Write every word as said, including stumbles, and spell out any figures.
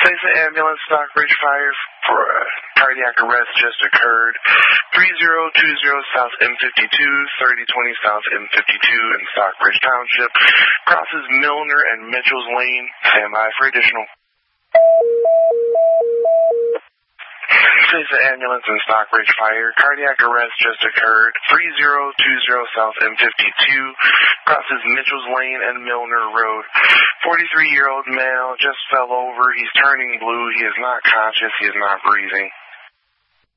Place an ambulance, Stockbridge Fire for a cardiac arrest just occurred. three zero two zero South M fifty-two, thirty twenty South M fifty-two in Stockbridge Township. Crosses Milner and Mitchell's Lane. Stand by for additional. Place an ambulance in Stockbridge Fire. Cardiac arrest just occurred. three zero two zero South M fifty-two. Crosses Mitchell's Lane and Milner Road. forty-three-year-old male just fell over. He's turning blue. He is not conscious. He is not breathing.